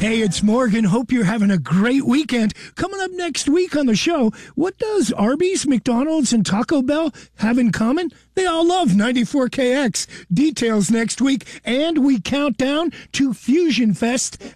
Hey, it's Morgan. Hope you're having a great weekend. Coming up next week on the show, what does Arby's, McDonald's, and Taco Bell have in common? They all love 94KX. Details next week, and we count down to Fusion Fest